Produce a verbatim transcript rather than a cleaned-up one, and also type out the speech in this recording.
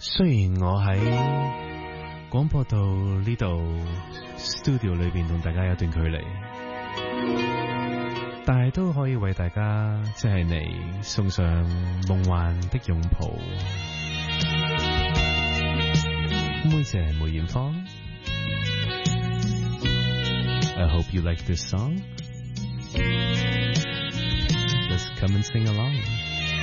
雖然我喺廣播道呢度 studio 裏邊同大家有一段距離，但係都可以為大家即係你送上夢幻的擁抱。妹姐係梅艷芳 I hope you like this song. Let's come and sing along.